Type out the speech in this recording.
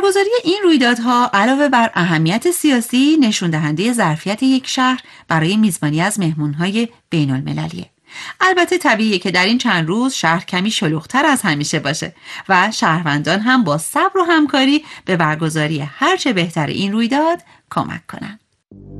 برگزاری این رویدادها علاوه بر اهمیت سیاسی نشون دهنده ظرفیت یک شهر برای میزبانی از مهمونهای بین المللیه. البته طبیعیه که در این چند روز شهر کمی شلوغ‌تر از همیشه باشه و شهروندان هم با صبر و همکاری به برگزاری هرچه بهتر این رویداد کمک کنن.